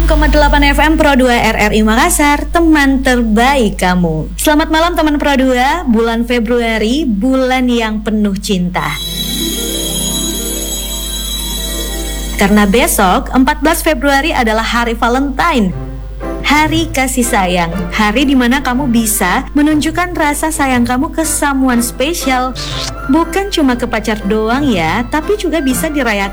FM Pro 2 RRI Makassar, teman terbaik kamu. Selamat malam teman Pro 2, bulan Februari, bulan yang penuh cinta. Karena besok 14 Februari adalah hari Valentine, hari kasih sayang, hari dimana kamu bisa menunjukkan rasa sayang kamu ke someone spesial. Bukan cuma ke pacar doang ya, tapi juga bisa dirayakan